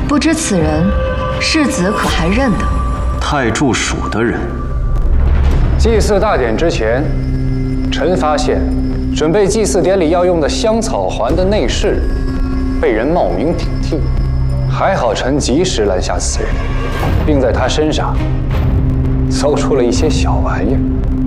不知此人世子可还认得？ 太柱署的人。 祭祀大典之前，臣发现准备祭祀典礼要用的香草环的内饰被人冒名顶替，还好臣及时拦下此人，并在他身上搜出了一些小玩意儿。